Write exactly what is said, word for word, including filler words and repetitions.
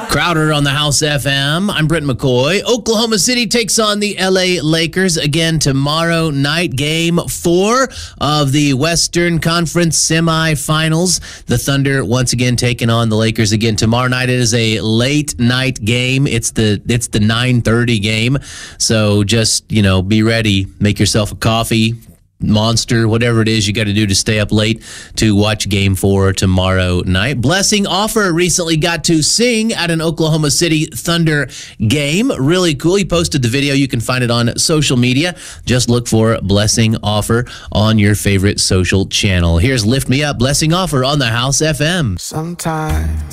Crowder on the House F M. I'm Brent McCoy. Oklahoma City takes on the L A Lakers again tomorrow night. Game four of the Western Conference semifinals. The Thunder once again taking on the Lakers again tomorrow night. It is a late night game. It's the it's the nine thirty game. So just, you know, be ready. Make yourself a coffee, Monster, whatever it is you got to do to stay up late to watch game four tomorrow night. Blessing Offor recently got to sing at an Oklahoma City Thunder game. Really cool. He posted the video. You can find it on social media. Just look for Blessing Offor on your favorite social channel. Here's Lift Me Up, Blessing Offor on the House F M. Sometimes